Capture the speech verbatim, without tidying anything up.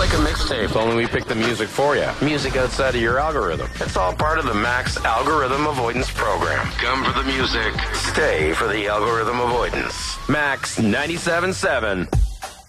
like a mixtape, only we pick the music for you. Music outside of your algorithm. It's all part of the Max Algorithm Avoidance Program. Come for the music. Stay for the algorithm avoidance. Max ninety-seven point seven.